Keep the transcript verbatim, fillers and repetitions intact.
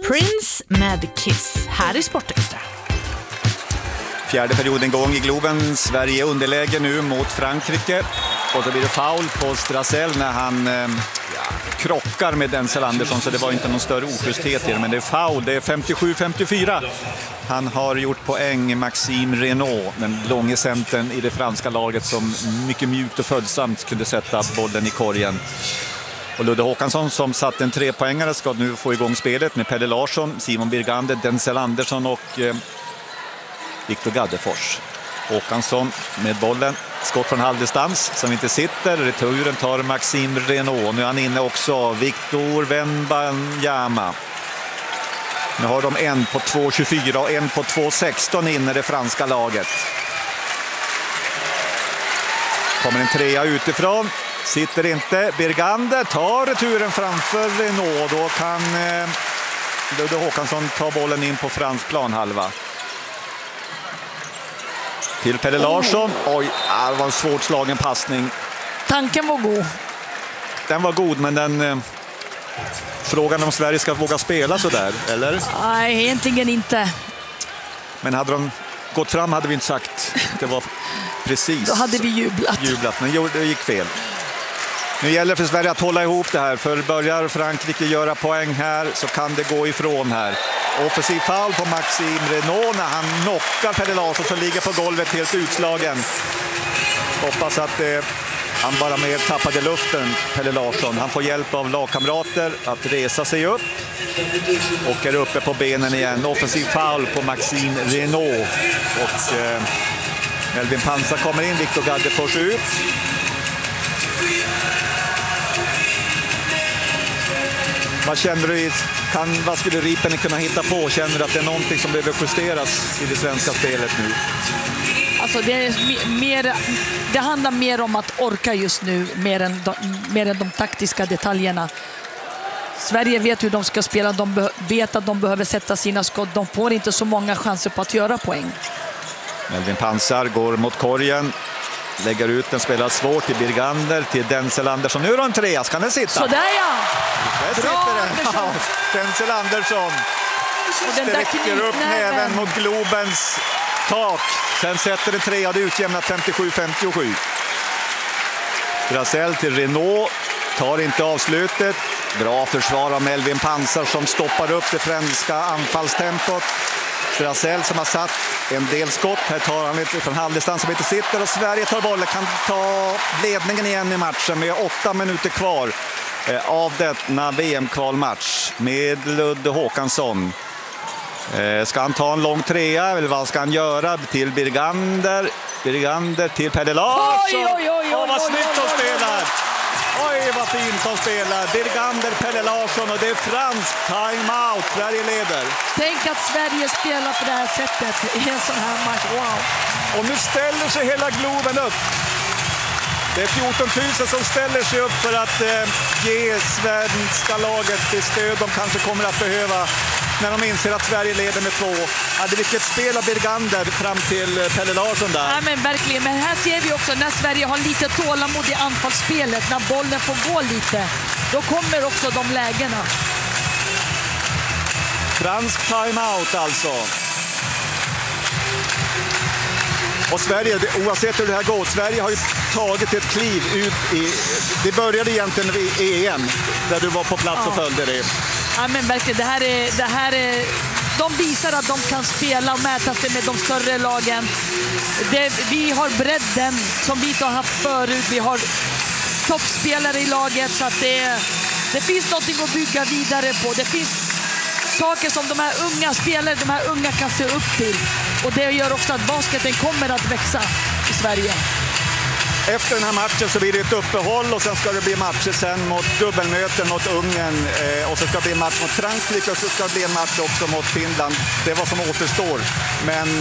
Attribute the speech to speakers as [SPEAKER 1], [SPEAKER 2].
[SPEAKER 1] Prince med Kiss här i Sportextra.
[SPEAKER 2] Fjärde perioden gång i Globen. Sverige underläge nu mot Frankrike. Och så blir det foul på Strassel när han eh, ja, krockar med Denzel Andersson. Så det var inte någon större oschysthet i det. Men det är foul. Det är femtiosju femtiofyra. Han har gjort poäng, Maxime Renaud, den långe centern i det franska laget som mycket mjukt och följsamt kunde sätta bollen i korgen. Och Ludde Håkansson som satt en trepoängare ska nu få igång spelet med Pelle Larsson, Simon Birgander, Denzel Andersson och eh, Viktor Gaddefors. Håkansson med bollen, skott från halvdistans som inte sitter. Returen tar Maxime Renaud. Nu är han inne också, Victor Wembanyama. Nu har de en på två tjugofyra och en på två sexton inne det franska laget. Kommer en trea utifrån. Sitter inte. Birgander tar returen framför Renaud. Då kan eh, Ludde Håkansson ta bollen in på fransk planhalva. Till Pelle Larsson. Oj, det var en svårt slagen passning.
[SPEAKER 1] Tanken var god.
[SPEAKER 2] Den var god, men den... Eh, frågan om Sverige ska våga spela så där, eller?
[SPEAKER 1] Nej, egentligen inte.
[SPEAKER 2] Men hade de gått fram hade vi inte sagt. Det var precis.
[SPEAKER 1] Då hade vi jublat.
[SPEAKER 2] jublat men det gick fel. Nu gäller det för Sverige att hålla ihop det här. För börjar Frankrike göra poäng här så kan det gå ifrån här. Offensiv foul på Maxime Renaud när han knockar Pelle Larsson som ligger på golvet helt utslagen. Hoppas att eh, han bara mer tappade luften, Pelle Larsson. Han får hjälp av lagkamrater att resa sig upp. Och är uppe på benen igen. Offensiv foul på Maxime Renaud. Och eh, Melvin Pansar kommer in, Viktor Gaddefors ut. Vad känner du? Kan, vad skulle Ripen kunna hitta på? Känner du att det är någonting som behöver justeras i det svenska spelet nu?
[SPEAKER 1] Alltså det, är mer, det handlar mer om att orka just nu mer än de, mer än de taktiska detaljerna. Sverige vet hur de ska spela. De vet att de behöver sätta sina skott. De får inte så många chanser på att göra poäng.
[SPEAKER 2] Melvin Pansar går mot korgen. Lägger ut den, spelar svårt till Birgander, till Denzel Andersson. Nu är det en trea, kan den sitta?
[SPEAKER 1] Så där ja!
[SPEAKER 2] Där
[SPEAKER 1] Bra,
[SPEAKER 2] sitter den. Ja, Denzel Andersson sträcker upp näven mot Globens tak. Sen sätter den trea, det utjämnat femtiosju femtiosju. Strassel till Renaud. Tar inte avslutet. Bra försvar av Melvin Pansar som stoppar upp det franska anfallstempot. Strassel som har satt en del skott. Här tar han lite från halvdistans som inte sitter. Och Sverige tar bollen, kan ta ledningen igen i matchen med åtta minuter kvar eh, av denna V M-kvalmatch med Ludde Håkansson. Eh, ska han ta en lång trea eller vad ska han göra? Till Birgander. Birgander till Pelle Larsson.
[SPEAKER 1] Oj, oj, oj, oj,
[SPEAKER 2] Åh, vad
[SPEAKER 1] oj,
[SPEAKER 2] snyggt
[SPEAKER 1] oj,
[SPEAKER 2] de
[SPEAKER 1] oj,
[SPEAKER 2] spelar! Oj, vad fint de spelar. Birgander, Pelle Larsson och det är fransk timeout. Sverige leder.
[SPEAKER 1] Tänk att Sverige spelar på det här sättet i en sån här match. Wow!
[SPEAKER 2] Och nu ställer sig hela Globen upp. Det är fjorton tusen som ställer sig upp för att eh, ge svenska laget det stöd de kanske kommer att behöva när de inser att Sverige leder med två. Hade vilket spel av Birgander fram till eh, Pelle Larsson där.
[SPEAKER 1] Ja, men verkligen. Men här ser vi också när Sverige har lite tålamod i anfallsspelet, när bollen får gå lite, då kommer också de lägena.
[SPEAKER 2] Fransk timeout alltså. Och Sverige, oavsett hur det här går, Sverige har ju tagit ett kliv ut i... Det började egentligen i E M, där du var på plats och
[SPEAKER 1] ja.
[SPEAKER 2] följde det.
[SPEAKER 1] Ja, men verkligen. Det här är... Det här är... De visar att de kan spela och mäta sig med de större lagen. Det, vi har bredden som vi inte har haft förut. Vi har toppspelare i laget, så att det, det finns något att bygga vidare på. Det finns saker som de här unga spelare, de här unga kan se upp till. Och det gör också att basketen kommer att växa i Sverige.
[SPEAKER 2] Efter den här matchen så blir det ett uppehåll och sen ska det bli matcher sen mot dubbelmöten mot Ungern eh, och så ska det bli en match mot Frankrike och så ska det bli en match också mot Finland. Det är vad som återstår. Men